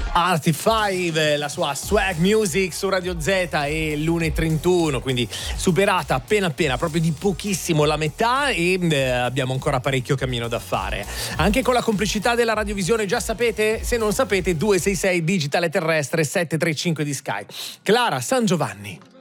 Artie5, la sua swag music su Radio Z è l'1:31, quindi superata appena proprio di pochissimo la metà e abbiamo ancora parecchio cammino da fare. Anche con la complicità della radiovisione, già sapete, se non sapete 266 digitale terrestre 735 di Sky. Clara San Giovanni.